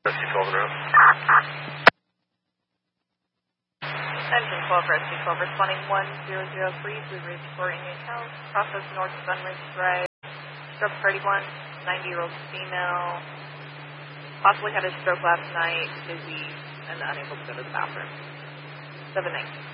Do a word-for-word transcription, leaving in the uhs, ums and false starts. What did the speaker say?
Rescue twelve and route. Engine twelve, Rescue twelve, responding one zero zero three, Blue Ridge for Indian House, process North Sunridge Drive, stroke thirty-one, ninety-year-old female, possibly had a stroke last night, dizzy, and unable to go to the bathroom. seven nineteen.